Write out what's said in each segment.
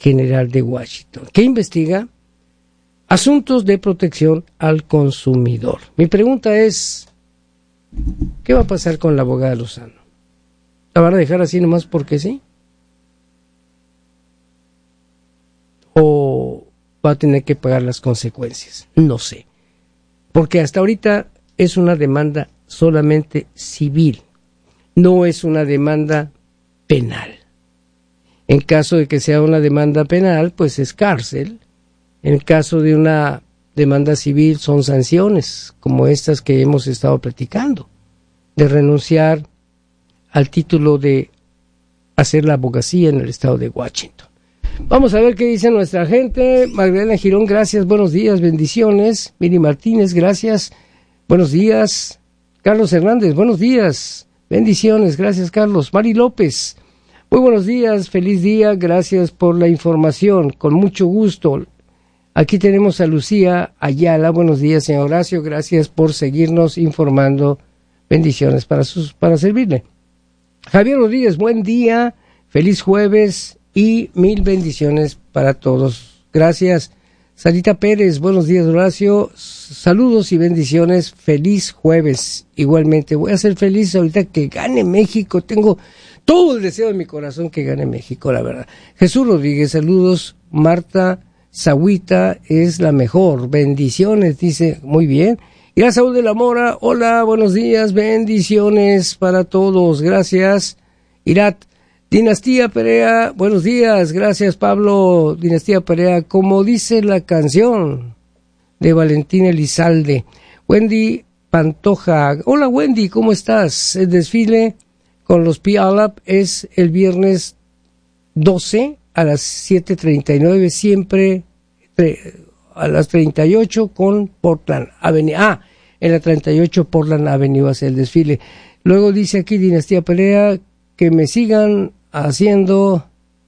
General de Washington, que investiga asuntos de protección al consumidor. Mi pregunta es, ¿qué va a pasar con la abogada Lozano? ¿La van a dejar así nomás porque sí? ¿O va a tener que pagar las consecuencias? No sé. Porque hasta ahorita es una demanda solamente civil, no es una demanda penal. En caso de que sea una demanda penal, pues es cárcel. En caso de una demanda civil son sanciones, como estas que hemos estado platicando, de renunciar al título de hacer la abogacía en el estado de Washington. Vamos a ver qué dice nuestra gente. Magdalena Girón, gracias, buenos días, bendiciones. Miri Martínez, gracias, buenos días. Carlos Hernández, buenos días, bendiciones, gracias Carlos. Mari López, muy buenos días, feliz día, gracias por la información, con mucho gusto. Aquí tenemos a Lucía Ayala, buenos días señor Horacio, gracias por seguirnos informando, bendiciones para servirle. Javier Rodríguez, buen día, feliz jueves y 1000 bendiciones para todos, gracias. Sarita Pérez, buenos días Horacio, saludos y bendiciones, feliz jueves, igualmente, voy a ser feliz ahorita que gane México, tengo todo el deseo de mi corazón que gane México, la verdad. Jesús Rodríguez, saludos. Marta Zahuita es la mejor. Bendiciones, dice. Muy bien. Irá Saúl de la Mora. Hola, buenos días. Bendiciones para todos. Gracias. Irat. Dinastía Perea. Buenos días. Gracias, Pablo. Dinastía Perea. Como dice la canción de Valentín Elizalde. Wendy Pantoja. Hola, Wendy. ¿Cómo estás? El desfile con los Puyallup es el viernes 12 a las 7:39, siempre a las 38 con Portland Avenue. En la 38 Portland Avenue va a ser el desfile. Luego dice aquí Dinastía Pelea que me sigan haciendo,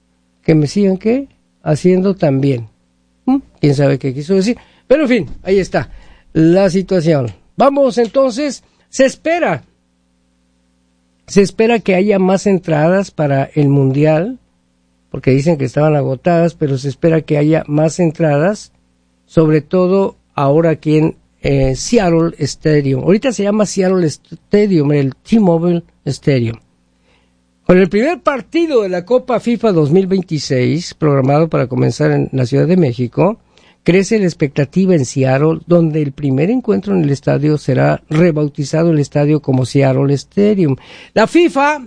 ¿qué? Haciendo también. ¿Quién sabe qué quiso decir? Pero en fin, ahí está la situación. Vamos entonces, se espera que haya más entradas para el Mundial, porque dicen que estaban agotadas, pero se espera que haya más entradas, sobre todo ahora aquí en Seattle Stadium. Ahorita se llama Seattle Stadium, el T-Mobile Stadium. Con el primer partido de la Copa FIFA 2026, programado para comenzar en la Ciudad de México, crece la expectativa en Seattle, donde el primer encuentro en el estadio será rebautizado el estadio como Seattle Stadium. La FIFA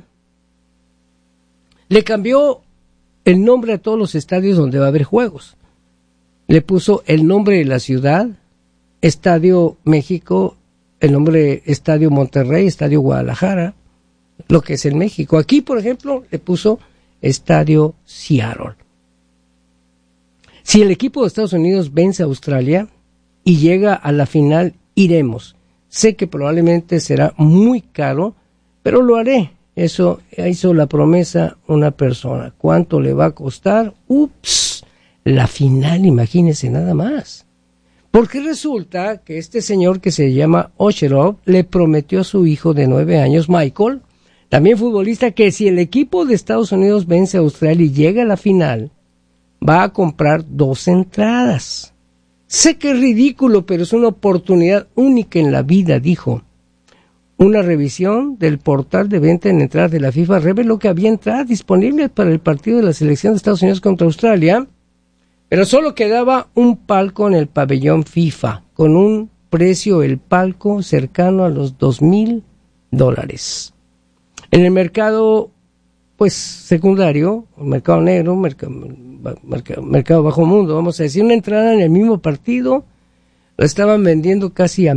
le cambió el nombre a todos los estadios donde va a haber juegos. Le puso el nombre de la ciudad, Estadio México, el nombre Estadio Monterrey, Estadio Guadalajara, lo que es en México. Aquí, por ejemplo, le puso Estadio Seattle. Si el equipo de Estados Unidos vence a Australia y llega a la final, iremos. Sé que probablemente será muy caro, pero lo haré. Eso hizo la promesa una persona. ¿Cuánto le va a costar? La final, imagínese nada más. Porque resulta que este señor que se llama Ocherov le prometió a su hijo de 9 años, Michael, también futbolista, que si el equipo de Estados Unidos vence a Australia y llega a la final, va a comprar 2 entradas. Sé que es ridículo, pero es una oportunidad única en la vida, dijo. Una revisión del portal de venta en entradas de la FIFA reveló que había entradas disponibles para el partido de la selección de Estados Unidos contra Australia, pero solo quedaba un palco en el pabellón FIFA, con un precio del palco cercano a los $2,000. En el mercado, pues, secundario, mercado negro, mercado bajo mundo, vamos a decir, una entrada en el mismo partido la estaban vendiendo casi a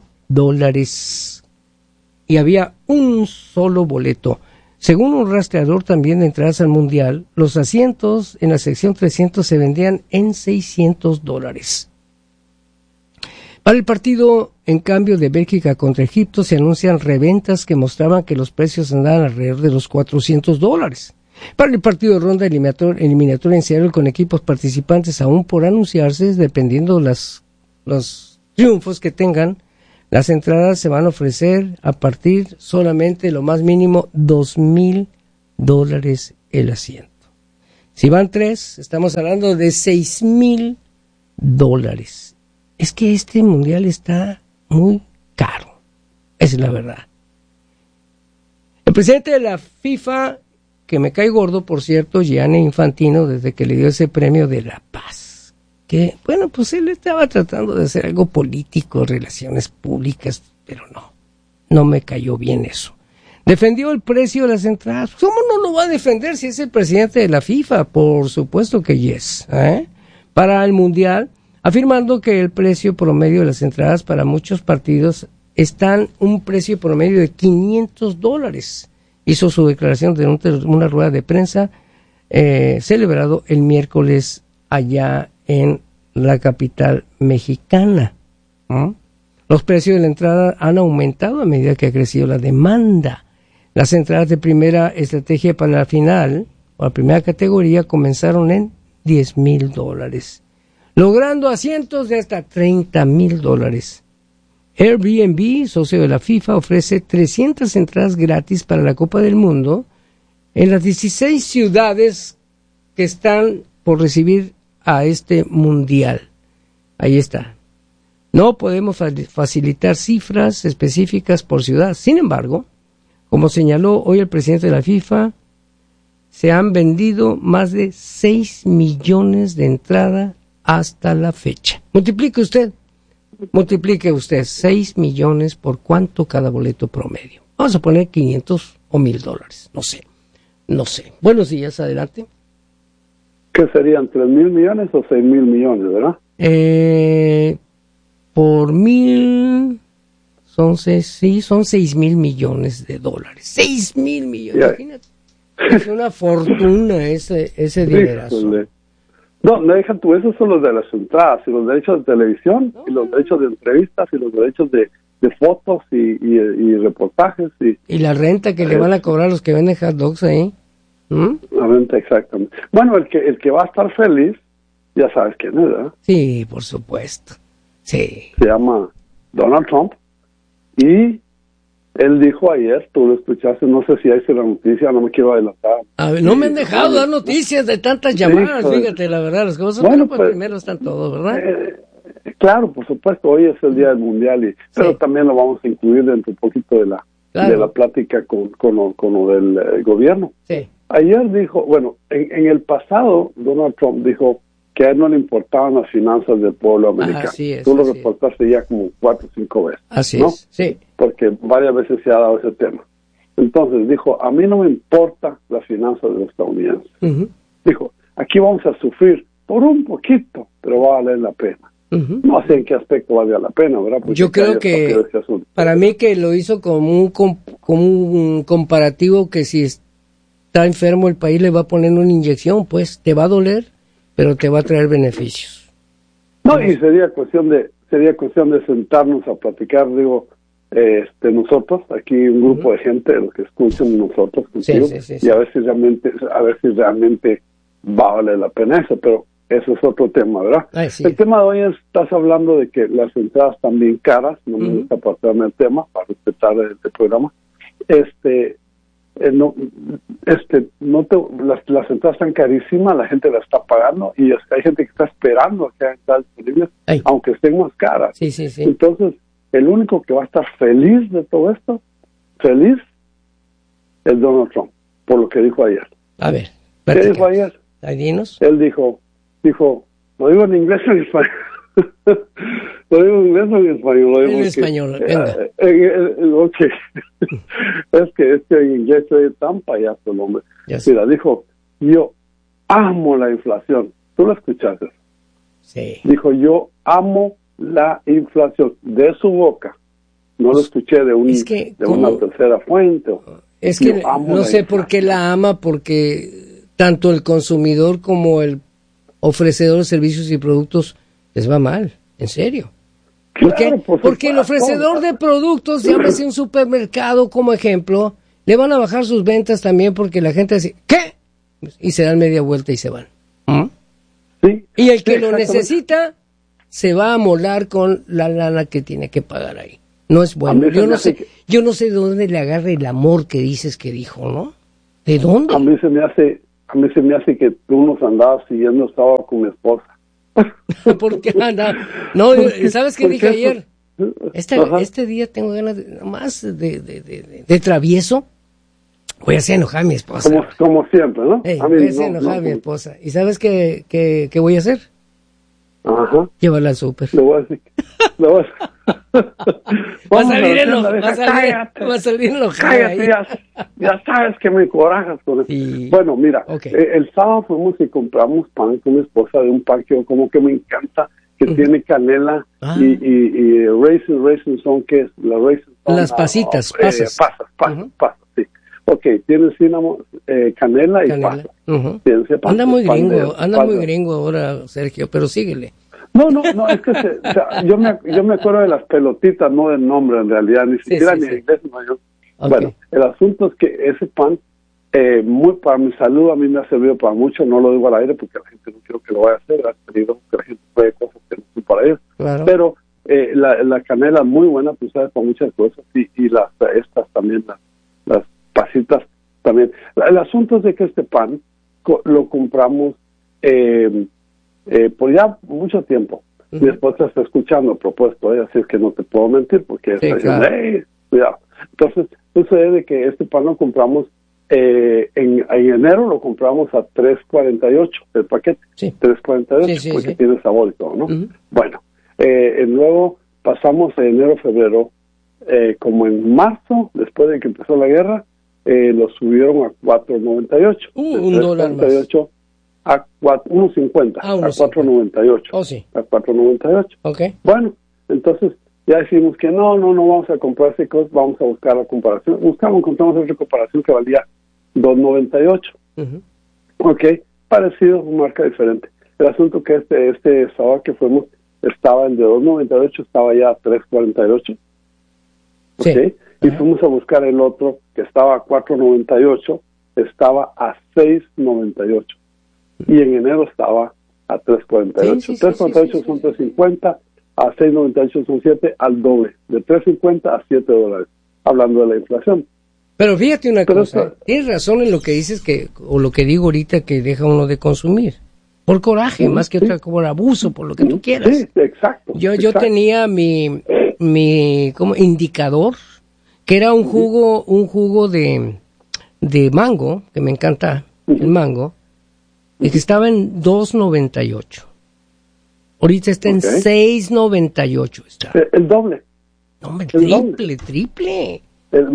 $1,000 y había un solo boleto. Según un rastreador también de entradas al Mundial, los asientos en la sección 300 se vendían en $600. Para el partido, en cambio, de Bélgica contra Egipto, se anuncian reventas que mostraban que los precios andaban alrededor de los $400. Para el partido de ronda eliminatoria en Seattle con equipos participantes aún por anunciarse, dependiendo los triunfos que tengan, las entradas se van a ofrecer a partir solamente lo más mínimo $2,000 el asiento. Si van 3, estamos hablando de $6,000. Es que este mundial está muy caro, esa es la verdad. El presidente de la FIFA, que me cae gordo, por cierto, Gianni Infantino, desde que le dio ese premio de la paz, que, bueno, pues él estaba tratando de hacer algo político, relaciones públicas, pero no me cayó bien eso. Defendió el precio de las entradas. ¿Cómo no lo va a defender si es el presidente de la FIFA? Por supuesto que yes. Para el Mundial, afirmando que el precio promedio de las entradas para muchos partidos están un precio promedio de $500. Hizo su declaración de una rueda de prensa celebrado el miércoles allá en la capital mexicana. Los precios de la entrada han aumentado a medida que ha crecido la demanda. Las entradas de primera estrategia para la final, o la primera categoría, comenzaron en $10,000, logrando asientos de hasta $30,000. Airbnb, socio de la FIFA, ofrece 300 entradas gratis para la Copa del Mundo en las 16 ciudades que están por recibir a este mundial. Ahí está. No podemos facilitar cifras específicas por ciudad. Sin embargo, como señaló hoy el presidente de la FIFA, se han vendido más de 6 millones de entradas hasta la fecha. Multiplique usted 6 millones por cuánto cada boleto promedio. Vamos a poner 500 o $1,000, no sé. Buenos días, adelante. ¿Qué serían, 3,000 millones o 6,000 millones, verdad? Por 1,000... son 6,000 millones de dólares. 6,000 millones, imagínate. Es una fortuna ese dinerazo. No, deja tú, esos son los de las entradas, y los derechos de televisión, y los derechos de entrevistas, y los derechos de fotos, y reportajes. Y la renta que le van a cobrar a los que venden hot dogs ahí. La renta, exactamente. Bueno, el que va a estar feliz, ya sabes quién es, ¿verdad? Sí, por supuesto. Sí. Se llama Donald Trump. Y él dijo ayer, tú lo escuchaste, no sé si hay la noticia, no me quiero adelantar. A ver, no me han dejado dar noticias de tantas llamadas, fíjate, la verdad, las cosas bueno, pues primero están todos, ¿verdad? Claro, por supuesto, hoy es el día del mundial, pero también lo vamos a incluir dentro un poquito de la plática con lo del gobierno. Sí. Ayer dijo, bueno, en el pasado Donald Trump dijo que a él no le importaban las finanzas del pueblo americano. Tú lo reportaste ya como 4 o 5 veces. Así ¿no? es, sí. Porque varias veces se ha dado ese tema. Entonces dijo, a mí no me importa las finanzas de los estadounidenses. Dijo, aquí vamos a sufrir por un poquito, pero va a valer la pena. No sé en qué aspecto valga la pena, ¿verdad? Porque yo creo que para mí que lo hizo como un comparativo que si está enfermo el país le va a poner una inyección, pues te va a doler, pero te va a traer beneficios. No, y sería cuestión de sentarnos a platicar, digo, nosotros, aquí un grupo de gente, los que escuchan nosotros contigo, y a ver si realmente va a valer la pena eso, pero eso es otro tema, ¿verdad? El tema de hoy estás hablando de que las entradas están bien caras, no me gusta apartarme el tema para respetar el programa. Las entradas están carísimas, la gente las está pagando y hay gente que está esperando que hagan entradas disponibles, aunque estén más caras. Entonces, el único que va a estar feliz de todo esto, es Donald Trump, por lo que dijo ayer. A ver, ¿qué dijo ayer? Dinos. Él dijo, lo digo en inglés o en español. ¿Lo digo en inglés o en español? En español, venga. Ok. es que en inglés soy tan payaso el hombre. Mira, dijo, yo amo la inflación. ¿Tú lo escuchaste? Sí. Dijo, yo amo la inflación. De su boca. No lo escuché de una tercera fuente. Es que no sé por qué la ama, porque tanto el consumidor como el ofrecedor de servicios y productos les va mal, en serio. Porque el ofrecedor de productos, llámese un supermercado como ejemplo, le van a bajar sus ventas también porque la gente dice, ¿qué? Y se dan media vuelta y se van. Sí, y el que lo necesita se va a molar con la lana que tiene que pagar ahí. No es bueno. Yo no sé de dónde le agarre el amor que dices que dijo, ¿no? ¿De dónde? A mí se me hace a mí se me hace que tú nos andabas siguiendo, estaba con mi esposa. ¿Por qué anda? No, ¿sabes qué dije ayer? Este día tengo ganas más de travieso. Voy a hacer enojar a mi esposa. Como siempre, ¿no? Voy a hacer enojar a mi esposa. ¿Y sabes qué voy a hacer? Ajá. Llévala al súper. Le voy a decir. Va a salir enojada. Cállate, ya sabes que me corajas con eso. Sí. Bueno, mira, okay. El sábado fuimos y compramos pan con mi esposa de un pan que como que me encanta, que tiene canela y raisin son, ¿qué es? La raisin son, las pasitas, pasas, sí. Ok, tiene cinnamon, canela y pasas. Anda muy gringo ahora, Sergio, pero síguele. No, es que yo me acuerdo de las pelotitas, no del nombre en realidad, ni siquiera ni en inglés. No, okay. Bueno, el asunto es que ese pan, para mi salud, a mí me ha servido para mucho, no lo digo al aire porque la gente no quiero que lo vaya a hacer, ha tenido que la gente puede cosas que no son para ellos, claro. Pero la canela es muy buena, tú sabes, para muchas cosas, y estas también, las pasitas también. El asunto es de que este pan lo compramos por ya mucho tiempo. Mi esposa está escuchando el propuesto, así es que no te puedo mentir porque está diciendo, cuidado. Entonces, sucede de que este pan lo compramos en enero, lo compramos a $3.48 el paquete. Sí. $3.48 porque tiene sabor y todo, ¿no? Bueno, luego pasamos en enero, febrero, como en marzo, después de que empezó la guerra, lo subieron a $4.98. $1 más. A 1.50, a 4.98. Oh, sí. A 4.98. Okay. Bueno, entonces ya decimos que no vamos a comprar ese costo, vamos a buscar la comparación. Encontramos otra comparación que valía $2.98. Ok, parecido, marca diferente. El asunto que este sábado que fuimos, estaba el de $2.98, estaba ya a $3.48. Sí. Ok, y fuimos a buscar el otro que estaba a 4.98, estaba a 6.98. Y en enero estaba a 3.48. Sí, 3.48 son 3.50, a 6.98 son 7, al doble, de 3.50 a $7, hablando de la inflación. Pero fíjate una cosa, tienes razón en lo que dices o lo que digo ahorita, que deja uno de consumir. Por coraje, más que otra, por abuso, por lo que tú quieras. Sí, exacto. Yo tenía mi como indicador, que era un jugo de mango, que me encanta el mango, y que estaba en $2.98. Ahorita está en $6.98. Está. El doble. No, hombre, triple. El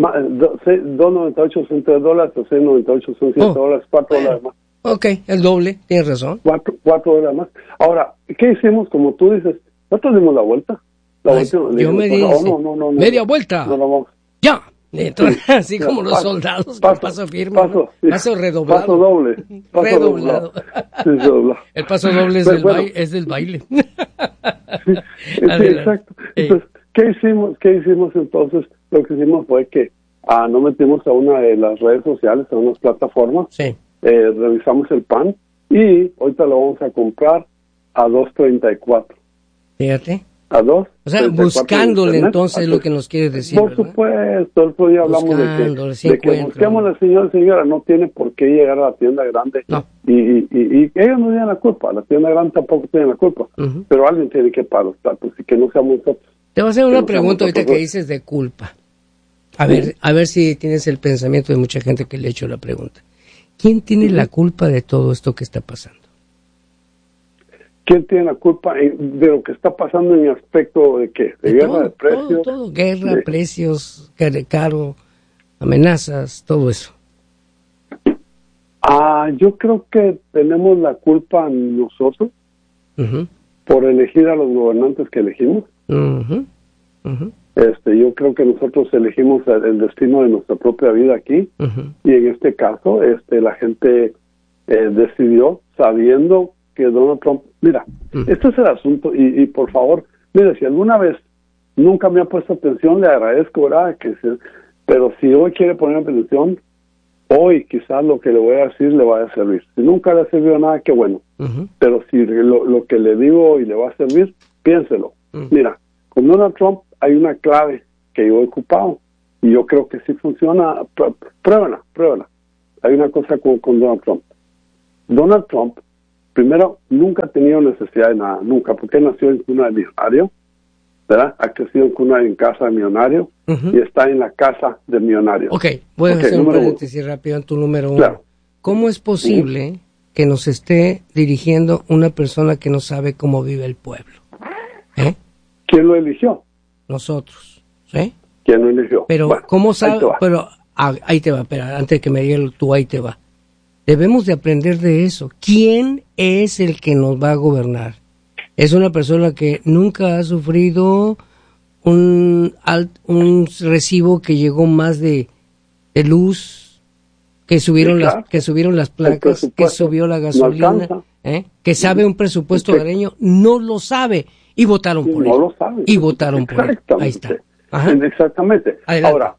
2.98 son $3, o 6.98 son $7, $4 más. Ok, el doble, tienes razón. $4 más. Ahora, ¿qué hicimos? Como tú dices, nosotros dimos la vuelta. Yo me di media vuelta. No. Ya. Entonces, así como los soldados, paso firme, paso redoblado. Paso doble. Redoblado. El paso doble es del baile. Sí, exacto. Entonces, ¿qué hicimos entonces? Lo que hicimos fue que nos metimos a una de las redes sociales, a unas plataformas, revisamos el pan y ahorita lo vamos a comprar a $2.34. Fíjate. A 2. O sea, buscándole entonces lo que nos quiere decir. Por supuesto, el otro día hablamos de que busquemos a la señora, no tiene por qué llegar a la tienda grande. No. Y ellos no tienen la culpa, la tienda grande tampoco tiene la culpa, pero alguien tiene que pagar los platos y que no seamos nosotros. Te voy a hacer una pregunta ahorita que dices de culpa. A ver si tienes el pensamiento de mucha gente que le he hecho la pregunta. ¿Quién tiene la culpa de todo esto que está pasando? ¿Quién tiene la culpa de lo que está pasando en el aspecto de qué? ¿De guerra, de precios? Todo, guerra, precios, caro, amenazas, todo eso. Yo creo que tenemos la culpa nosotros por elegir a los gobernantes que elegimos. Yo creo que nosotros elegimos el destino de nuestra propia vida aquí, y en este caso la gente decidió, sabiendo que Donald Trump, mira, este es el asunto, y por favor, mire, si alguna vez nunca me ha puesto atención, le agradezco, ¿verdad? Pero si hoy quiere poner atención, hoy quizás lo que le voy a decir le vaya a servir. Si nunca le ha servido nada, qué bueno. Pero si lo que le digo hoy le va a servir, piénselo. Mira, con Donald Trump hay una clave que yo he ocupado, y yo creo que sí funciona. Pruébala. Hay una cosa con Donald Trump. Donald Trump, primero, nunca ha tenido necesidad de nada, nunca, porque nació en cuna de millonario, ¿verdad? Ha crecido en casa de millonario y está en la casa de millonario. Ok, voy a hacer un paréntesis rápido en tu número 1. Claro. ¿Cómo es posible que nos esté dirigiendo una persona que no sabe cómo vive el pueblo? ¿Quién lo eligió? Nosotros, ¿sí? ¿Quién lo eligió? Pero, bueno, ¿cómo sabe? Pero ahí te va, pero antes que me digas tú, ahí te va. Debemos de aprender de eso. ¿Quién es el que nos va a gobernar? Es una persona que nunca ha sufrido un recibo que llegó más de luz, que subieron las placas, que subió la gasolina, que sabe un presupuesto hogareño, no lo sabe y votaron por él. No lo sabe. Y votaron por él. Ahí está. Ajá. Exactamente. Adelante. Ahora,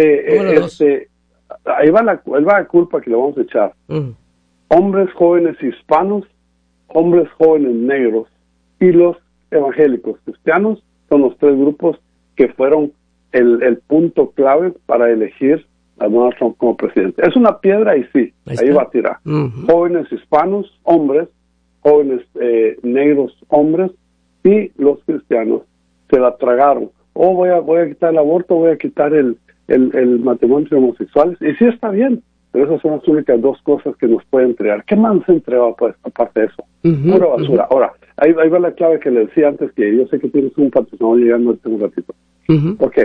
ahí va la culpa que le vamos a echar. Hombres jóvenes hispanos, hombres jóvenes negros y los evangélicos cristianos son los 3 grupos que fueron el punto clave para elegir a Donald Trump como presidente. Es una piedra y sí, ahí va a tirar. Jóvenes hispanos, hombres, jóvenes negros, hombres, y los cristianos se la tragaron. Voy a quitar el aborto, voy a quitar el matrimonio entre homosexuales, y sí está bien, pero esas son las únicas 2 cosas que nos pueden entregar. ¿Qué más se entrega, pues, aparte de eso? Pura basura. Ahora, ahí va la clave que le decía antes, que yo sé que tienes un patrocinador llegando en un ratito. Ok,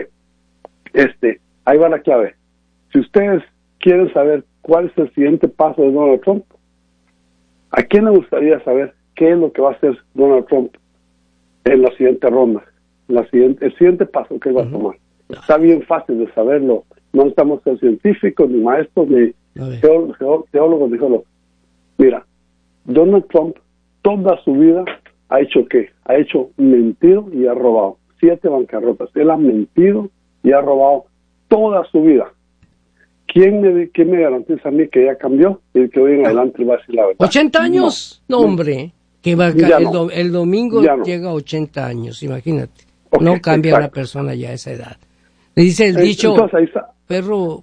ahí va la clave. Si ustedes quieren saber cuál es el siguiente paso de Donald Trump, ¿a quién le gustaría saber qué es lo que va a hacer Donald Trump en la siguiente ronda? El siguiente paso que él va a tomar. Está bien fácil de saberlo. No estamos ser científicos, ni maestros, ni teólogos, ni geólogos. Mira, Donald Trump toda su vida ha hecho ¿qué? Ha hecho mentido y ha robado. 7 bancarrotas. Él ha mentido y ha robado toda su vida. ¿Quién me garantiza a mí que ya cambió y que hoy en adelante va a decir la verdad? 80 años, no hombre, que va el domingo llega a 80 años, imagínate. Okay, no cambia una persona ya a esa edad. Le dice el dicho, perro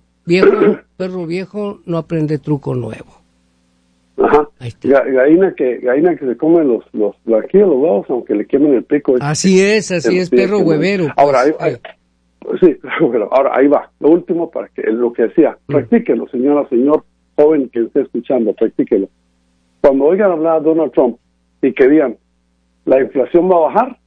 viejo no aprende truco nuevo. Ajá. Gallina que se come los huevos, aunque le quemen el pico. Así es, perro huevero. Ahora, sí, pero ahora ahí va. Lo último, para que lo que decía, practíquelo, señor joven que esté escuchando, practíquelo. Cuando oigan hablar a Donald Trump y que digan, la inflación va a bajar,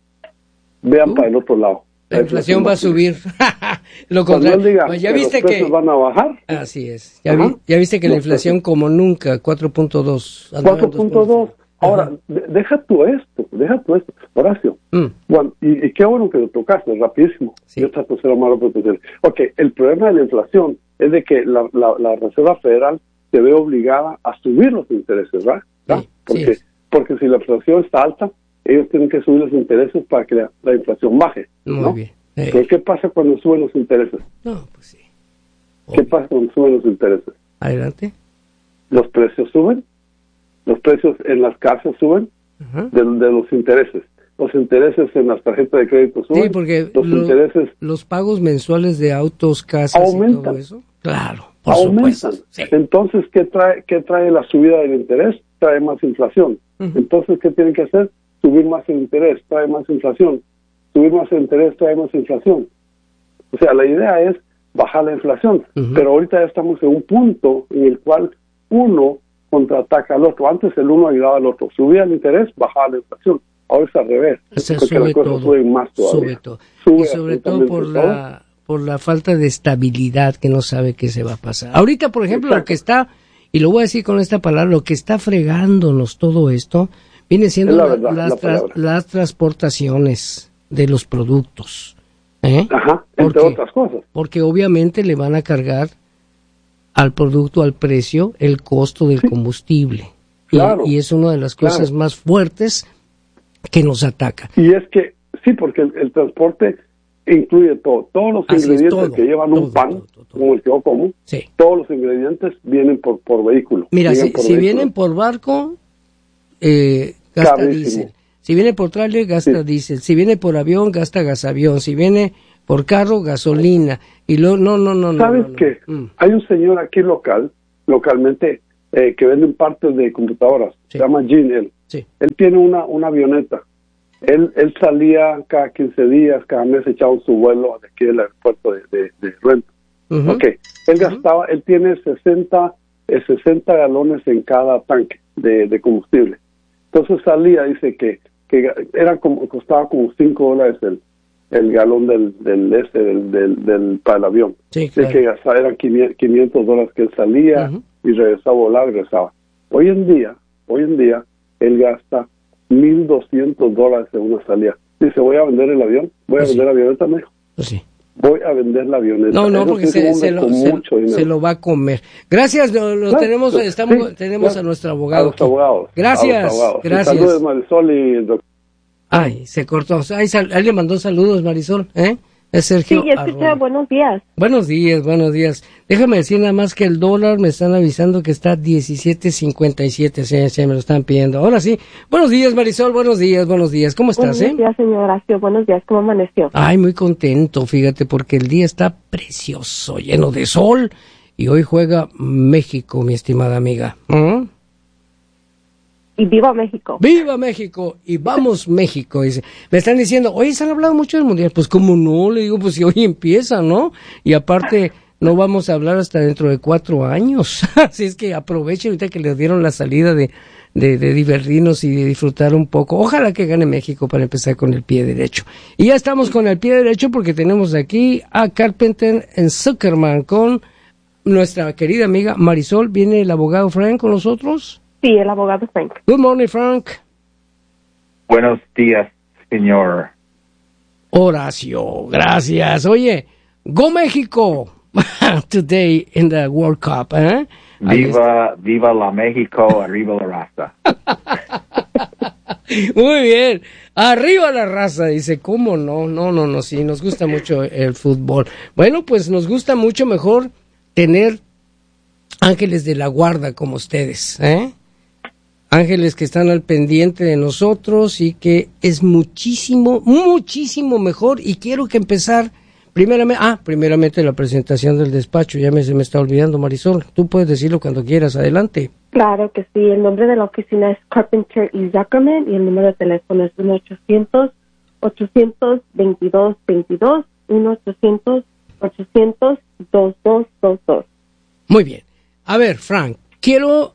vean para el otro lado. La inflación va a subir. Lo contrario. Diga pues ya viste que los precios van a bajar. Así es. Ya viste que la inflación como nunca, 4.2. 4.2. Ahora, deja tú esto, Horacio. Bueno, y qué bueno que lo tocaste, rapidísimo. Sí. Yo trato de ser lo más rápido posible. Ok, el problema de la inflación es de que la Reserva Federal se ve obligada a subir los intereses, ¿verdad? Sí, porque si la inflación está alta, ellos tienen que subir los intereses para que la inflación baje. Muy bien. Pero ¿qué pasa cuando suben los intereses? No, pues sí. ¿Qué pasa cuando suben los intereses? Adelante. Los precios suben. Los precios en las casas suben de los intereses. Los intereses en las tarjetas de crédito suben. Sí, porque intereses los pagos mensuales de autos, casas aumentan. Y todo eso. Claro, por aumentan. Supuesto. Sí. Entonces, ¿qué trae la subida del interés? Trae más inflación. Entonces, ¿qué tienen que hacer? Subir más el interés, trae más inflación. Subir más el interés, trae más inflación. O sea, la idea es bajar la inflación. Pero ahorita ya estamos en un punto en el cual uno contraataca al otro. Antes el uno ayudaba al otro. Subía el interés, bajaba la inflación. Ahora es al revés. Porque las cosas suben más todavía. Sube todo. Y sobre todo por la falta de estabilidad que no sabe qué se va a pasar. Ahorita, por ejemplo, Exacto. Lo que está, y lo voy a decir con esta palabra, lo que está fregándonos todo esto, viene siendo las transportaciones de los productos. Ajá, entre otras cosas. Porque obviamente le van a cargar al producto, al precio, el costo del combustible. Claro, y es una de las cosas más fuertes que nos ataca. Y es que, sí, porque el transporte incluye todo. Todos los ingredientes que llevan un pan, como el que yo como, todos los ingredientes vienen por vehículo. Mira, si vienen por barco, gasta diésel. Si viene por tráiler, gasta diésel. Si viene por avión, gasta gasavión. Si viene por carro, gasolina. Y no. ¿Sabes qué? Hay un señor aquí localmente, que venden partes de computadoras. Sí. Se llama Gene, él. Sí. Él tiene una avioneta. Él salía cada 15 días, cada mes echaba su vuelo de aquí del aeropuerto de Renton. Uh-huh. Ok, él gastaba, él tiene 60 galones en cada tanque de combustible. Entonces salía, dice que costaba como $5 el galón para el avión. Sí, claro. De que gastaba, eran $500 que él salía Uh-huh. y regresaba a volar, regresaba. Hoy en día, él gasta $1,200 en una salida. Dice, voy a vender el avión, vender la avioneta, me dijo. Pues sí. Voy a vender la avioneta. No, Eso porque sí es un hombre con mucho dinero. se lo va a comer. Gracias, tenemos a nuestro abogado. A los abogados. Gracias. Gracias. Saludos, Marisol y doctor. Ay, se cortó. Ahí le mandó saludos, Marisol, ¿eh? Es Sergio. Sí, escucha, buenos días. Buenos días. Déjame decir nada más que el dólar me están avisando que está 17.57, sí, me lo están pidiendo. Ahora sí. Buenos días, Marisol, buenos días. ¿Cómo estás, Buenos días, señor Horacio, buenos días, ¿cómo amaneció? Ay, muy contento, fíjate, porque el día está precioso, lleno de sol, y hoy juega México, mi estimada amiga. ¿Mm? Y viva México. ¡Viva México! Y vamos México. Dice. Me están diciendo, oye, se han hablado mucho del Mundial. Pues cómo no, le digo, pues si hoy empieza, ¿no? Y aparte, no vamos a hablar hasta dentro de 4 años. Así es que aprovechen ahorita que les dieron la salida de divertirnos y de disfrutar un poco. Ojalá que gane México para empezar con el pie derecho. Y ya estamos con el pie derecho porque tenemos aquí a Carpenter en Zuckerman con nuestra querida amiga Marisol. ¿Viene el abogado Frank con nosotros? Sí, el abogado Frank. Good morning, Frank. Buenos días, señor. Horacio, gracias. Oye, go México today in the World Cup, ¿eh? Viva la México, arriba la raza. Muy bien, arriba la raza, dice, ¿cómo no? No, sí, nos gusta mucho el fútbol. Bueno, pues nos gusta mucho mejor tener ángeles de la guarda como ustedes, ¿eh? Ángeles que están al pendiente de nosotros y que es muchísimo mejor. Y quiero que empezar primeramente la presentación del despacho. Se me está olvidando, Marisol. Tú puedes decirlo cuando quieras. Adelante. Claro que sí. El nombre de la oficina es Carpenter y Zuckerman y el número de teléfono es 1-800-822-22, 1-800-800-2222. Muy bien. A ver, Frank, quiero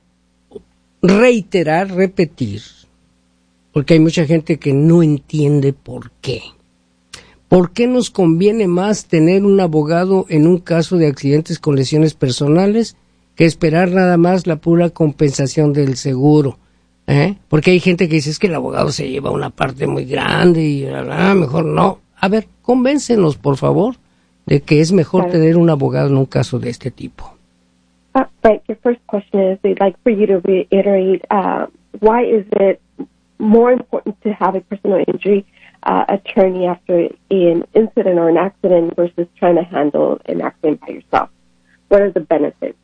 repetir, porque hay mucha gente que no entiende por qué. ¿Por qué nos conviene más tener un abogado en un caso de accidentes con lesiones personales que esperar nada más la pura compensación del seguro? Porque hay gente que dice, es que el abogado se lleva una parte muy grande y mejor no. A ver, convéncenos, por favor, de que es mejor tener un abogado en un caso de este tipo. Right. Your first question is, we'd like for you to reiterate why is it more important to have a personal injury attorney after an incident or an accident versus trying to handle an accident by yourself? What are the benefits?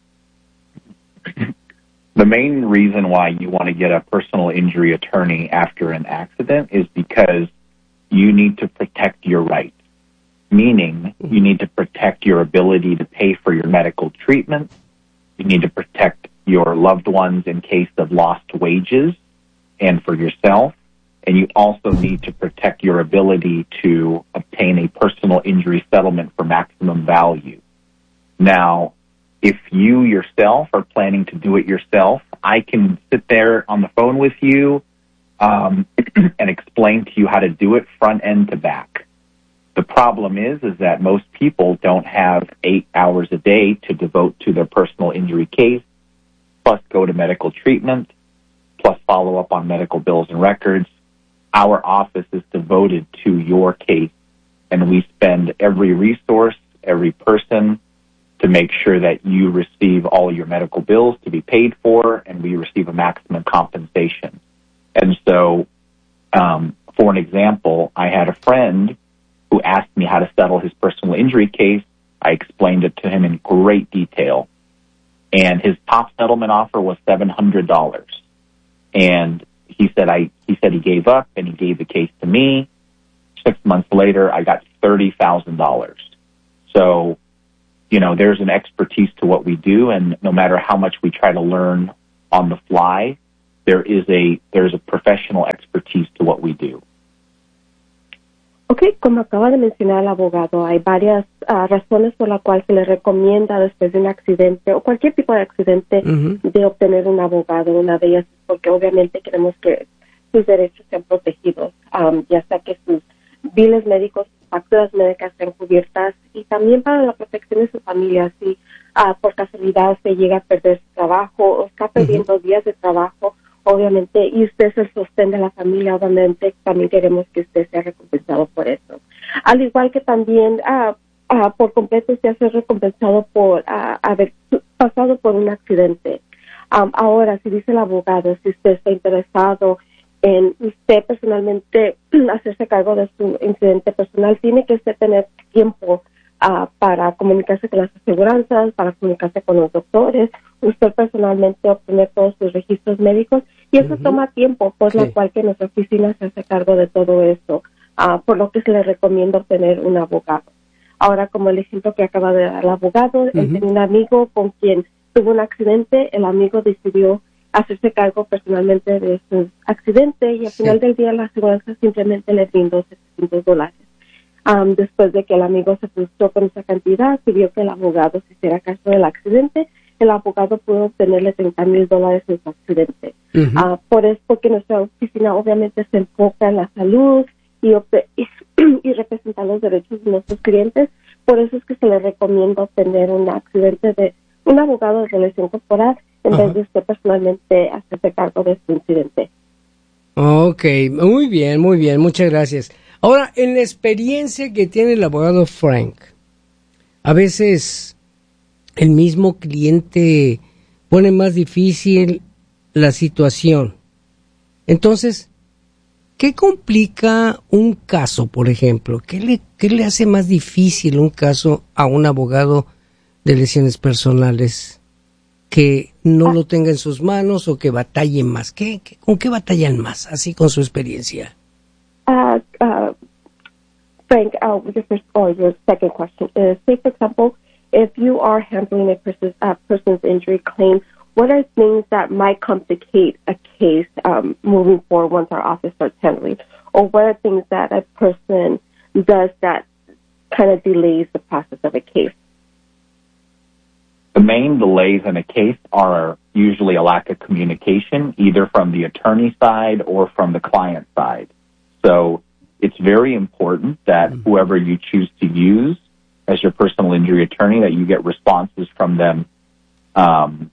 The main reason why you want to get a personal injury attorney after an accident is because you need to protect your rights, meaning you need to protect your ability to pay for your medical treatment. You need to protect your loved ones in case of lost wages and for yourself. And you also need to protect your ability to obtain a personal injury settlement for maximum value. Now, if you yourself are planning to do it yourself, I can sit there on the phone with you and explain to you how to do it front end to back. The problem is that most people don't have 8 hours a day to devote to their personal injury case, plus go to medical treatment, plus follow up on medical bills and records. Our office is devoted to your case, and we spend every resource, every person, to make sure that you receive all your medical bills to be paid for, and we receive a maximum compensation. And so, for an example, I had a friend who asked me how to settle his personal injury case. I explained it to him in great detail. And his top settlement offer was $700. And he said he gave up and he gave the case to me. 6 months later, I got $30,000. So, there's an expertise to what we do, and no matter how much we try to learn on the fly. There's a professional expertise to what we do. Ok, como acaba de mencionar el abogado, hay varias razones por las cuales se le recomienda después de un accidente o cualquier tipo de accidente de obtener un abogado. Una de ellas es porque obviamente queremos que sus derechos sean protegidos, ya sea que sus biles médicos, sus facturas médicas sean cubiertas, y también para la protección de su familia. Si por casualidad se llega a perder su trabajo o está perdiendo días de trabajo, obviamente, y usted es el sostén de la familia, obviamente también queremos que usted sea recompensado por eso. Al igual que también por completo usted sea recompensado por haber pasado por un accidente. Ahora, si dice el abogado, si usted está interesado en usted personalmente hacerse cargo de su incidente personal, tiene que usted tener tiempo para comunicarse con las aseguranzas, para comunicarse con los doctores, usted personalmente obtener todos sus registros médicos, y eso toma tiempo, por lo cual que nuestra oficina se hace cargo de todo eso, por lo que se le recomienda obtener un abogado. Ahora, como el ejemplo que acaba de dar el abogado, él tenía un amigo con quien tuvo un accidente, el amigo decidió hacerse cargo personalmente de su accidente, y al final del día la aseguranza simplemente le brindó $700. Después de que el amigo se frustró con esa cantidad, pidió que el abogado se hiciera cargo del accidente. El abogado pudo obtenerle $30,000 en su accidente. Por eso, porque nuestra oficina obviamente se enfoca en la salud y representar los derechos de nuestros clientes. Por eso es que se le recomienda obtener un accidente de un abogado de relación corporal en vez de usted personalmente hacerse cargo de su incidente. Ok, muy bien, muchas gracias. Ahora, en la experiencia que tiene el abogado Frank, a veces el mismo cliente pone más difícil la situación. Entonces, ¿qué complica un caso, por ejemplo? ¿Qué le hace más difícil un caso a un abogado de lesiones personales? ¿Que no lo tenga en sus manos o que batalle más? ¿Con qué batallan más, así con su experiencia? Frank, your second question is, say, for example, if you are handling a person's injury claim, what are things that might complicate a case moving forward once our office starts handling? Or what are things that a person does that kind of delays the process of a case? The main delays in a case are usually a lack of communication, either from the attorney side or from the client side. So it's very important that whoever you choose to use as your personal injury attorney, that you get responses from them on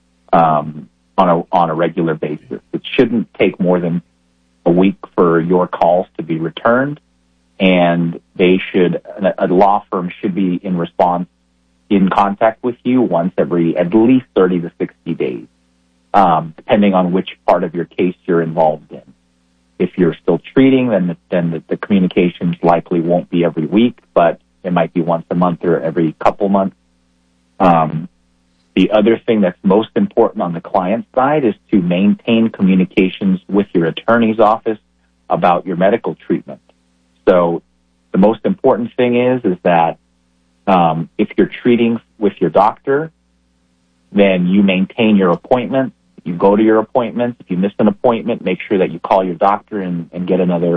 a regular basis. It shouldn't take more than a week for your calls to be returned, and a law firm should be in contact with you once every at least 30 to 60 days, depending on which part of your case you're involved in. If you're still treating, then the communications likely won't be every week, but it might be once a month or every couple months. The other thing that's most important on the client side is to maintain communications with your attorney's office about your medical treatment. So the most important thing is that if you're treating with your doctor, then you maintain your appointment. You go to your appointments. If you miss an appointment, make sure that you call your doctor and get another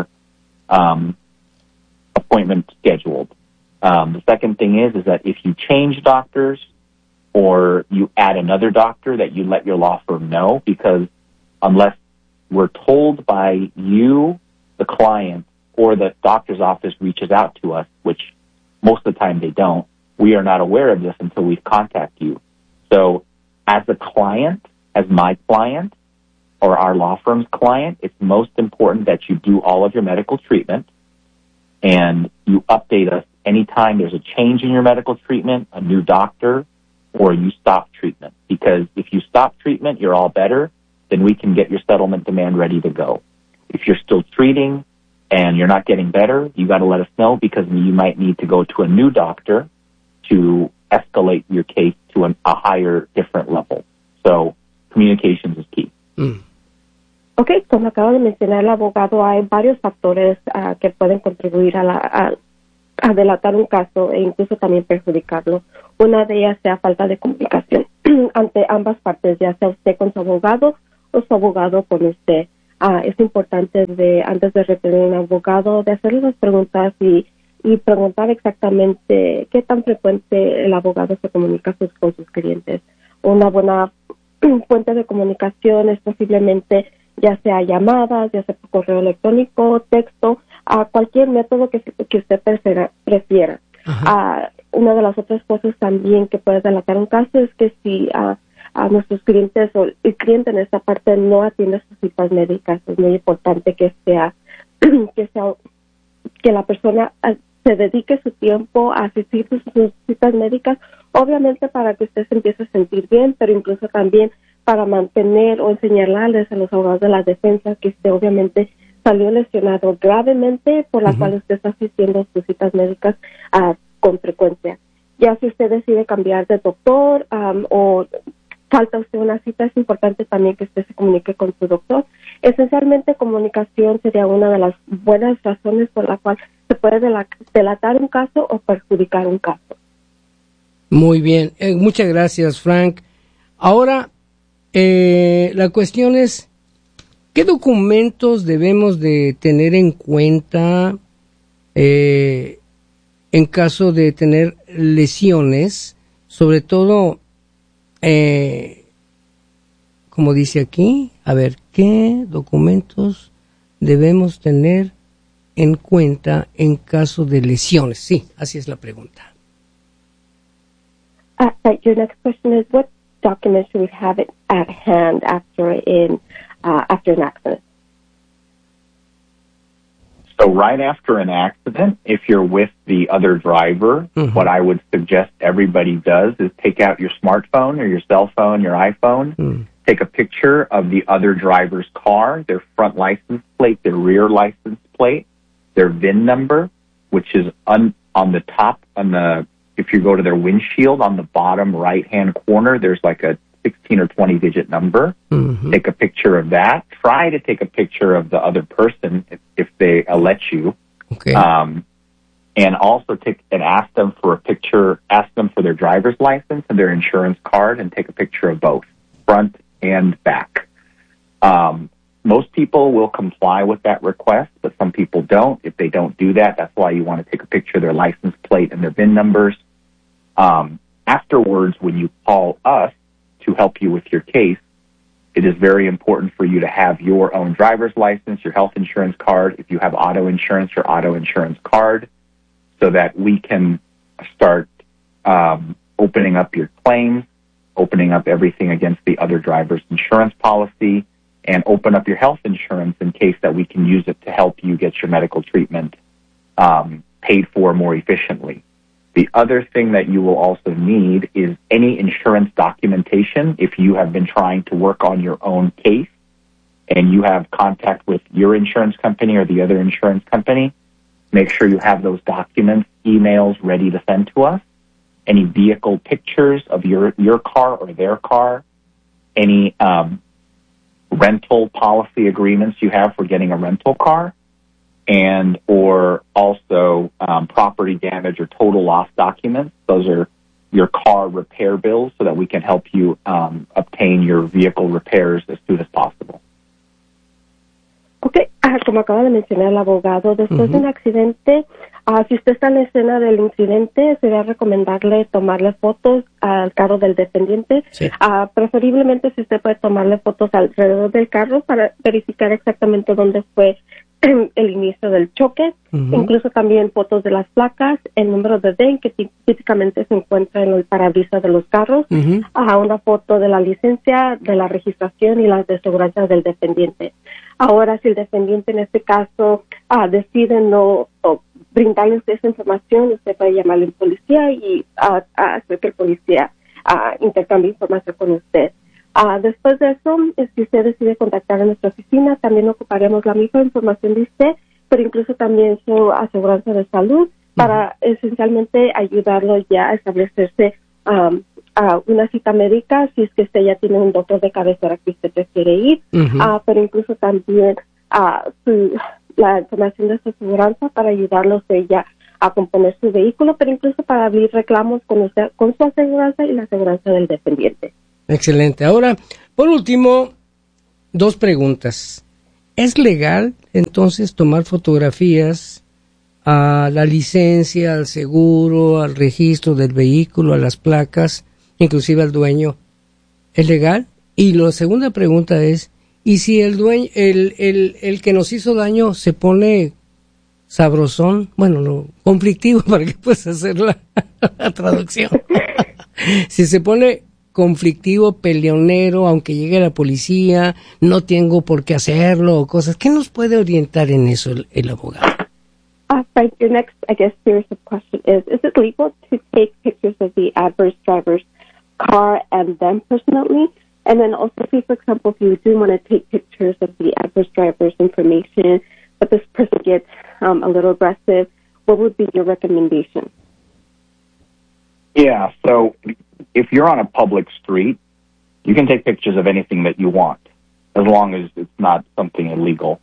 appointment scheduled. The second thing is that if you change doctors or you add another doctor, that you let your law firm know, because unless we're told by you, the client, or the doctor's office reaches out to us, which most of the time they don't, we are not aware of this until we contact you. So as a client, as my client, or our law firm's client, it's most important that you do all of your medical treatment and you update us anytime there's a change in your medical treatment, a new doctor, or you stop treatment. Because if you stop treatment, you're all better, then we can get your settlement demand ready to go. If you're still treating and you're not getting better, you got to let us know, because you might need to go to a new doctor to escalate your case to a higher, different level. So communications is key. Okay, como acaba de mencionar el abogado, hay varios factores que pueden contribuir a delatar un caso e incluso también perjudicarlo. Una de ellas sea falta de comunicación ante ambas partes, ya sea usted con su abogado o su abogado con usted. Es importante antes de retener un abogado, de hacerle las preguntas y preguntar exactamente qué tan frecuente el abogado se comunica con sus clientes. Una buena fuente de comunicación es posiblemente ya sea llamadas, ya sea por correo electrónico, texto, cualquier método que usted prefiera. Una de las otras cosas también que puede delatar un caso es que si a nuestros clientes o el cliente en esta parte no atiende sus citas médicas, es muy importante que la persona se dedique su tiempo a asistir a sus citas médicas, obviamente para que usted se empiece a sentir bien, pero incluso también para mantener o enseñarles a los abogados de la defensa que usted obviamente salió lesionado gravemente, por la cual usted está asistiendo a sus citas médicas con frecuencia. Ya si usted decide cambiar de doctor o falta usted una cita, es importante también que usted se comunique con su doctor. Esencialmente, comunicación sería una de las buenas razones por la cual se puede delatar un caso o perjudicar un caso. Muy bien, muchas gracias, Frank. Ahora, la cuestión es, ¿qué documentos debemos de tener en cuenta en caso de tener lesiones? Sobre todo, como dice aquí, a ver, ¿qué documentos debemos tener en cuenta en caso de lesiones? Sí, así es la pregunta. Your next question is, what documents should we have at hand after an accident? So right after an accident, if you're with the other driver, what I would suggest everybody does is take out your smartphone or your cell phone, your iPhone, take a picture of the other driver's car, their front license plate, their rear license plate, their VIN number, which is on the top, if you go to their windshield, on the bottom right-hand corner, there's like a 16 or 20-digit number. Take a picture of that. Try to take a picture of the other person if they let you. Okay. And also ask them for a picture, ask them for their driver's license and their insurance card, and take a picture of both, front and back. Most people will comply with that request, but some people don't. If they don't do that, that's why you want to take a picture of their license plate and their VIN numbers. Afterwards, when you call us to help you with your case, it is very important for you to have your own driver's license, your health insurance card, if you have auto insurance, your auto insurance card, so that we can start opening up your claims, opening up everything against the other driver's insurance policy, and open up your health insurance in case that we can use it to help you get your medical treatment paid for more efficiently. The other thing that you will also need is any insurance documentation. If you have been trying to work on your own case and you have contact with your insurance company or the other insurance company, make sure you have those documents, emails ready to send to us. Any vehicle pictures of your car or their car, any rental policy agreements you have for getting a rental car, and or also property damage or total loss documents. Those are your car repair bills so that we can help you obtain your vehicle repairs as soon as possible. Okay, como acaba de mencionar el abogado, después de un accidente, si usted está en la escena del incidente, sería recomendarle tomarle fotos al carro del dependiente. Sí. Preferiblemente si usted puede tomarle fotos alrededor del carro para verificar exactamente dónde fue el inicio del choque, incluso también fotos de las placas, el número de VIN que típicamente se encuentra en el parabrisas de los carros, una foto de la licencia, de la registración y las de seguridad del dependiente. Ahora, si el dependiente en este caso decide no brindarles esa información, usted puede llamarle a un policía y hacer que el policía intercambie información con usted. Después de eso, si usted decide contactar a nuestra oficina, también ocuparemos la misma información de usted, pero incluso también su aseguranza de salud para esencialmente ayudarlo ya a establecerse una cita médica si es que usted ya tiene un doctor de cabecera que usted prefiere ir, pero incluso también la información de su aseguranza para ayudarlos ya a componer su vehículo, pero incluso para abrir reclamos con su aseguranza y la aseguranza del dependiente. Excelente. Ahora, por último, 2 preguntas. ¿Es legal entonces tomar fotografías a la licencia, al seguro, al registro del vehículo, a las placas, inclusive al dueño? ¿Es legal? Y la segunda pregunta es, ¿y si el dueño, el que nos hizo daño se pone sabrosón? Bueno, no, conflictivo, para que puedas hacer la traducción. Si se pone conflictivo, peleonero, aunque llegue la policía, no tengo por qué hacerlo, o cosas. ¿Qué nos puede orientar en eso el abogado? Frank, your next, I guess, series of question is it legal to take pictures of the adverse driver's car and them personally? And then also, say, for example, if you do want to take pictures of the adverse driver's information, but this person gets a little aggressive, what would be your recommendation? Yeah, so if you're on a public street, you can take pictures of anything that you want, as long as it's not something illegal.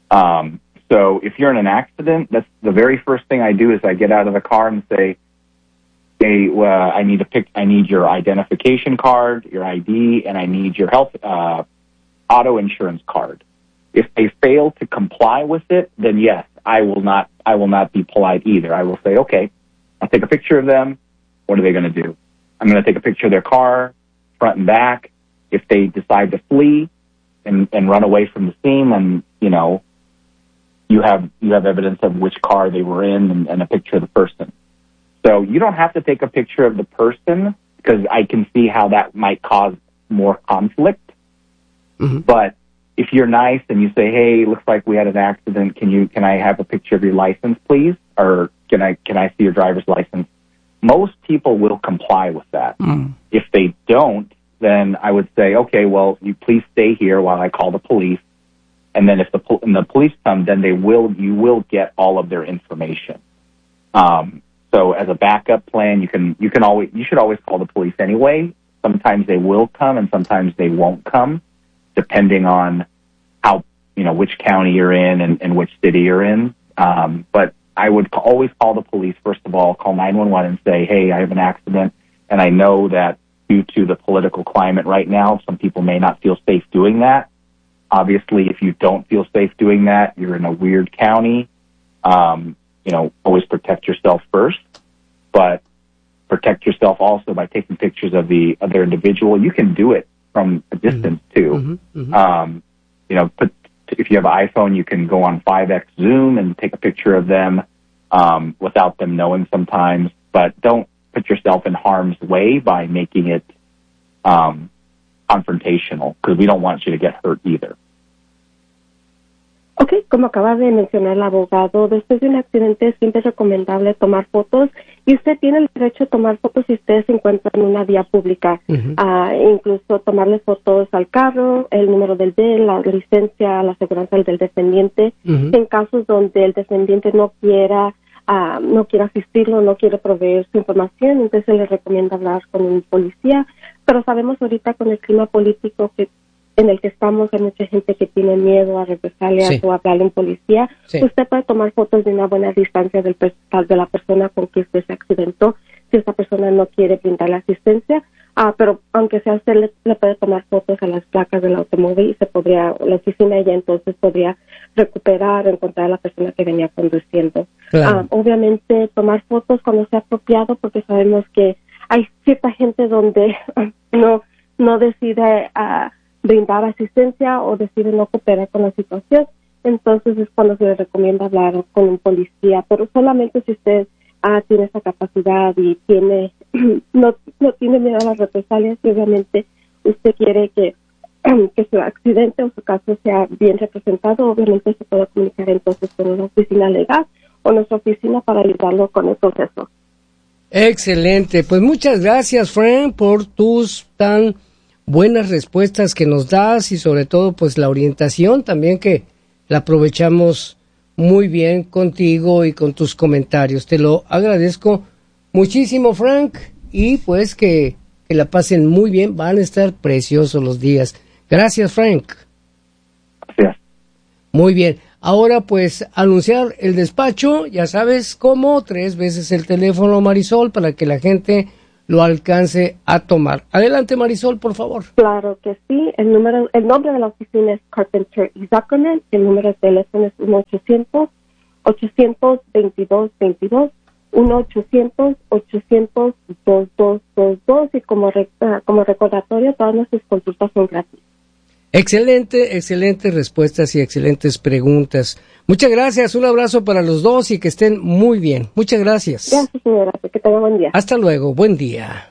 So if you're in an accident, that's the very first thing I do is I get out of the car and say, hey, I need your identification card, your ID, and I need your health auto insurance card. If they fail to comply with it, then yes, I will not be polite either. I will say, okay, I'll take a picture of them. What are they going to do? I'm going to take a picture of their car, front and back. If they decide to flee and run away from the scene, then, you have evidence of which car they were in and a picture of the person. So you don't have to take a picture of the person, because I can see how that might cause more conflict. Mm-hmm. But if you're nice and you say, hey, looks like we had an accident, can I have a picture of your license, please? Or can I see your driver's license? Most people will comply with that. Mm. If they don't, then I would say, okay, well, you please stay here while I call the police. And then if the police come, then you will get all of their information. So as a backup plan, you should always call the police anyway. Sometimes they will come and sometimes they won't come, depending on which county you're in and which city you're in. But I would always call the police, first of all, call 911 and say, hey, I have an accident, and I know that due to the political climate right now, some people may not feel safe doing that. Obviously, if you don't feel safe doing that, you're in a weird county. Always protect yourself first, but protect yourself also by taking pictures of the other individual. You can do it from a distance too. Mm-hmm. Mm-hmm. If you have an iPhone, you can go on 5X Zoom and take a picture of them without them knowing sometimes. But don't put yourself in harm's way by making it confrontational, because we don't want you to get hurt either. Ok, como acaba de mencionar el abogado, después de un accidente siempre es recomendable tomar fotos, y usted tiene el derecho a tomar fotos si usted se encuentra en una vía pública. Uh-huh. Incluso tomarle fotos al carro, el número del DEL, la licencia, la aseguranza del dependiente. Uh-huh. En casos donde el dependiente no quiera asistirlo, no quiere proveer su información, entonces se le recomienda hablar con un policía. Pero sabemos ahorita con el clima político en el que estamos, hay mucha gente que tiene miedo a represalias o a hablarle a un policía. Sí. Usted puede tomar fotos de una buena distancia de la persona con quien usted se accidentó, si esa persona no quiere brindarle asistencia. Pero aunque sea usted, le puede tomar fotos a las placas del automóvil y la oficina ya entonces podría recuperar o encontrar a la persona que venía conduciendo. Claro. Obviamente tomar fotos cuando sea apropiado, porque sabemos que hay cierta gente donde no decide brindar asistencia o decide no cooperar con la situación. Entonces es cuando se le recomienda hablar con un policía, pero solamente si usted tiene esa capacidad y no tiene miedo a las represalias, y obviamente usted quiere que su accidente o su caso sea bien representado, obviamente se puede comunicar entonces con una oficina legal o nuestra oficina para ayudarlo con el proceso. Excelente, pues muchas gracias, Frank, por tus tan buenas respuestas que nos das, y sobre todo pues la orientación también, que la aprovechamos muy bien contigo y con tus comentarios. Te lo agradezco muchísimo, Frank, y pues que la pasen muy bien. Van a estar preciosos los días. Gracias, Frank. Gracias. Muy bien. ahora pues anunciar el despacho, ya sabes cómo, 3 veces el teléfono, Marisol, para que la gente lo alcance a tomar. Adelante, Marisol, por favor. Claro que sí. El nombre de la oficina es Carpenter y Zuckerman. El número de teléfono es 1-800-822-22, 1-800-800-2222, y como recordatorio, todas nuestras consultas son gratis. Excelentes respuestas y excelentes preguntas. Muchas gracias, un abrazo para los dos y que estén muy bien. Muchas gracias. Gracias, señora, que tenga buen día. Hasta luego, buen día.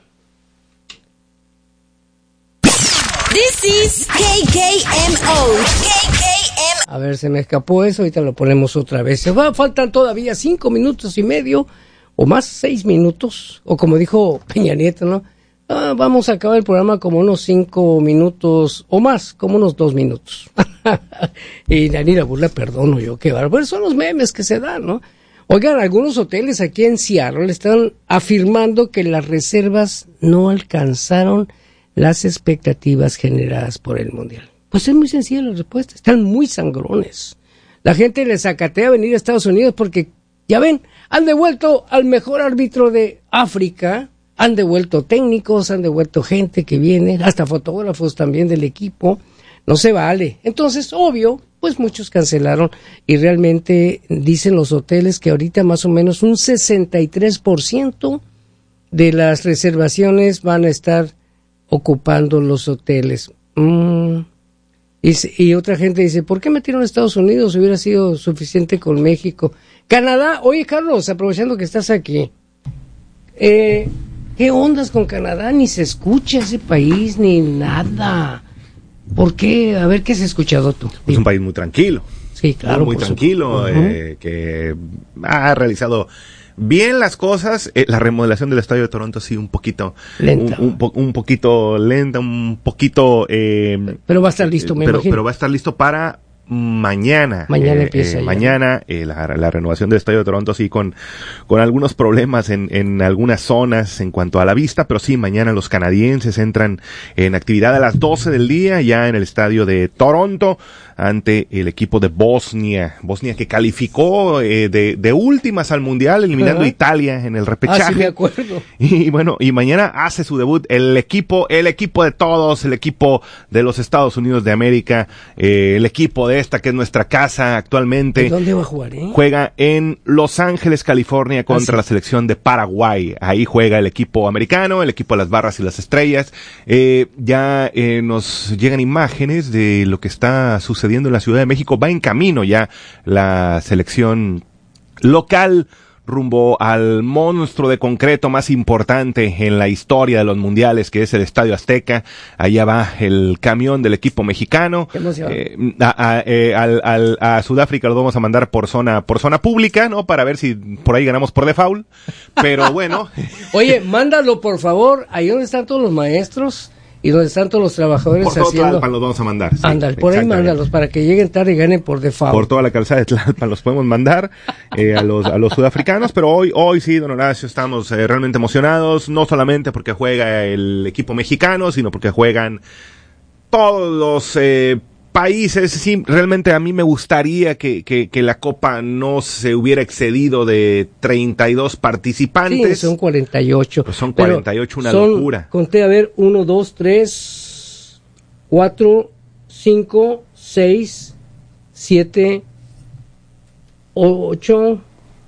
This is KKMO. A ver, se me escapó eso, ahorita lo ponemos otra vez. Faltan todavía 5 minutos y medio, o más, 6 minutos, o como dijo Peña Nieto, ¿no? Vamos a acabar el programa como unos 5 minutos, o más, como unos 2 minutos. Y Dani la burla, perdono yo, qué bárbaro. Pero son los memes que se dan, ¿no? Oigan, algunos hoteles aquí en Seattle están afirmando que las reservas no alcanzaron las expectativas generadas por el Mundial. Pues es muy sencilla la respuesta, están muy sangrones. La gente les sacatea venir a Estados Unidos porque, ya ven, han devuelto al mejor árbitro de África, han devuelto técnicos, han devuelto gente que viene, hasta fotógrafos también del equipo. No se vale. Entonces, obvio, pues muchos cancelaron y realmente dicen los hoteles que ahorita más o menos un 63% de las reservaciones van a estar ocupando los hoteles. Y otra gente dice, ¿por qué metieron a Estados Unidos? Hubiera sido suficiente con México. Canadá, oye Carlos, aprovechando que estás aquí, ¿qué ondas con Canadá? Ni se escucha ese país, ni nada. ¿Por qué? A ver, ¿qué has escuchado tú? Es un país muy tranquilo. Sí, claro. Muy tranquilo, que ha realizado bien las cosas. La remodelación del estadio de Toronto sí un poquito lenta, un poquito lenta, un poquito pero va a estar listo, me imagino. Pero va a estar listo para mañana. Empieza mañana la renovación del estadio de Toronto sí con algunos problemas en algunas zonas en cuanto a la vista, pero sí, mañana los canadienses entran en actividad a las 12 del día ya en el estadio de Toronto ante el equipo de Bosnia que calificó de últimas al Mundial, eliminando a Italia en el repechaje. Sí, me acuerdo. Y bueno, y mañana hace su debut el equipo de todos, el equipo de los Estados Unidos de América, el equipo de esta que es nuestra casa actualmente. ¿Dónde va a jugar, Juega en Los Ángeles, California, contra la selección de Paraguay. Ahí juega el equipo americano, el equipo de las barras y las estrellas. Ya nos llegan imágenes de lo que está sucediendo en la Ciudad de México. Va en camino ya la selección local rumbo al monstruo de concreto más importante en la historia de los mundiales, que es el Estadio Azteca. Allá va el camión del equipo mexicano. Qué emoción. A Sudáfrica lo vamos a mandar por zona pública, ¿no? Para ver si por ahí ganamos por default. Pero bueno. Oye, mándalo por favor, ahí donde están todos los maestros y donde están todos los trabajadores por todo haciendo. Tlalpan los vamos a mandar. Sí, ándale, por ahí mándalos para que lleguen tarde y ganen por default. Por toda la calzada de Tlalpan los podemos mandar a los sudafricanos, pero hoy sí, don Horacio, estamos realmente emocionados, no solamente porque juega el equipo mexicano, sino porque juegan todos los países. Sí, realmente a mí me gustaría que la Copa no se hubiera excedido de 32 participantes. Sí, son 48. Pues son 48, una locura. Conté, a ver, 1, 2, 3, 4, 5, 6, 7, 8,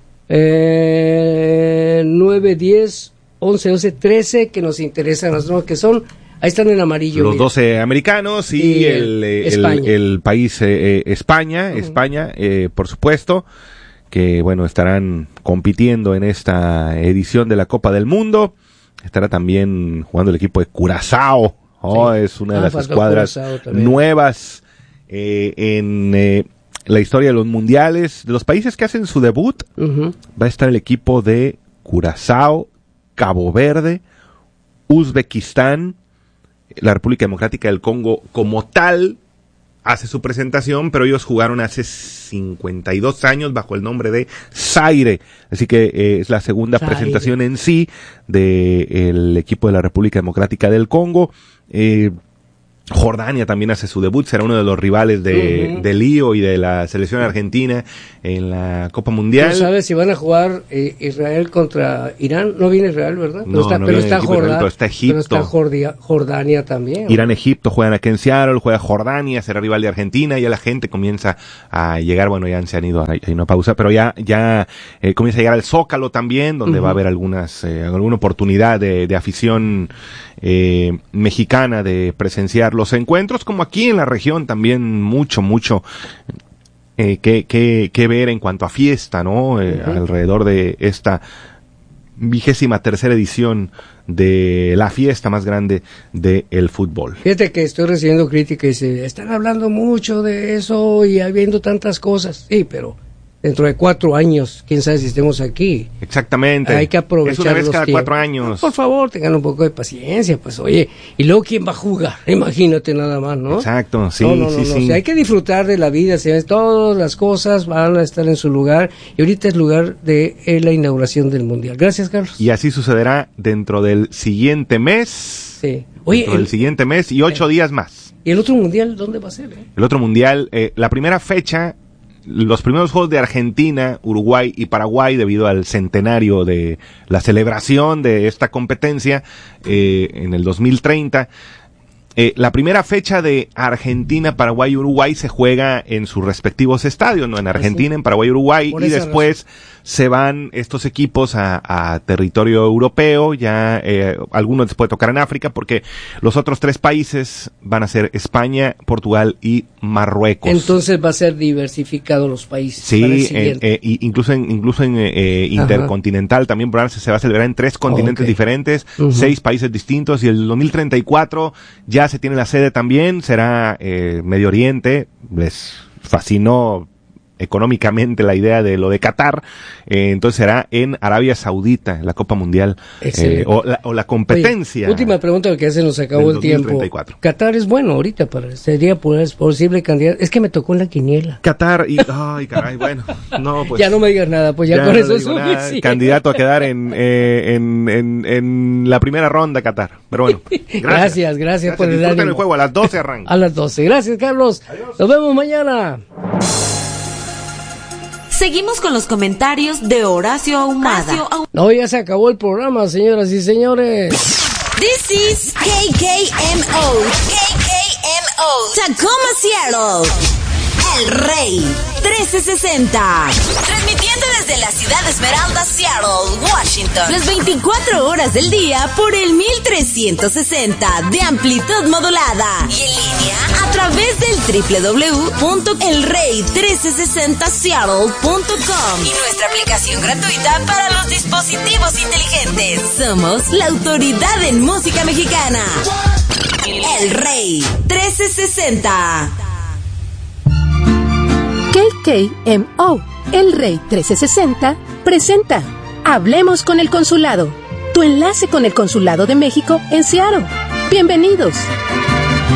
9, 10, 11, 12, 13 que nos interesan a nosotros, que son... Ahí están en amarillo. Los 12 americanos y el país España, por supuesto, que bueno, estarán compitiendo en esta edición de la Copa del Mundo. Estará también jugando el equipo de Curazao. Es una de las escuadras nuevas en la historia de los mundiales. De los países que hacen su debut, va a estar el equipo de Curazao, Cabo Verde, Uzbekistán. La República Democrática del Congo como tal hace su presentación, pero ellos jugaron hace 52 años bajo el nombre de Zaire. Así que es la segunda presentación en sí del equipo de la República Democrática del Congo. Jordania también hace su debut, será uno de los rivales de Lío y de la selección argentina en la Copa Mundial. ¿No sabes si van a jugar Israel contra Irán? No viene Israel, ¿verdad? No, pero está Egipto. Pero está Jordania también. Irán-Egipto juegan aquí en Seattle, juega Jordania, será rival de Argentina, ya la gente comienza a llegar, bueno, ya se han ido, hay una pausa, pero ya comienza a llegar al Zócalo también, donde va a haber alguna oportunidad de afición mexicana de presenciar los encuentros, como aquí en la región también mucho que ver en cuanto a fiesta, ¿no? Alrededor de esta 23ª edición de la fiesta más grande del fútbol. Fíjate que estoy recibiendo críticas y están hablando mucho de eso y habiendo tantas cosas. Sí, pero dentro de 4 años, quién sabe si estemos aquí. Exactamente. Hay que aprovechar. Es una vez cada tiempos. 4 años. No, por favor, tengan un poco de paciencia, pues oye, y luego quién va a jugar, imagínate nada más, ¿no? Exacto, sí, no. sí. O sea, hay que disfrutar de la vida, ¿sabes? Todas las cosas van a estar en su lugar, y ahorita es lugar de la inauguración del Mundial. Gracias, Carlos. Y así sucederá dentro del siguiente mes. Sí. Oye, dentro del siguiente mes y 8 días más. ¿Y el otro Mundial dónde va a ser? El otro Mundial, la primera fecha, los primeros juegos de Argentina, Uruguay y Paraguay, debido al centenario de la celebración de esta competencia en el 2030. La primera fecha de Argentina, Paraguay y Uruguay se juega en sus respectivos estadios, ¿no? En Argentina, en Paraguay y Uruguay, y después se van estos equipos a territorio europeo, ya algunos les puede tocar en África, porque los otros 3 países van a ser España, Portugal y Marruecos. Entonces va a ser diversificado los países. Sí, incluso en intercontinental también se va a celebrar en 3 continentes diferentes, 6 países distintos, y el 2034 ya se tiene la sede también, será Medio Oriente. Les fascinó económicamente la idea de lo de Qatar, entonces será en Arabia Saudita, la Copa Mundial, o la competencia. Oye, última pregunta, porque ya se nos acabó el tiempo. Qatar es bueno ahorita, sería posible candidato. Es que me tocó en la quiniela. Qatar, ay caray, bueno, no, pues. Ya no me digas nada, pues ya con eso es suficiente. Candidato a quedar en la primera ronda, Qatar. Pero bueno, gracias por el ánimo. El juego, a las 12 arranca. A las 12. Gracias, Carlos. Adiós. Nos vemos mañana. Seguimos con los comentarios de Horacio Ahumada. No, ya se acabó el programa, señoras y señores. This is KKMO. Tacoma, Seattle. El Rey 1360. Transmitiendo desde la ciudad de Esmeralda, Seattle, Washington. Las 24 horas del día por el 1360 de amplitud modulada. Y en línea a través del www.elrey1360seattle.com. Y nuestra aplicación gratuita para los dispositivos inteligentes. Somos la autoridad en música mexicana. El Rey 1360. KKMO, El Rey 1360, presenta Hablemos con el Consulado, tu enlace con el Consulado de México en Seattle. Bienvenidos.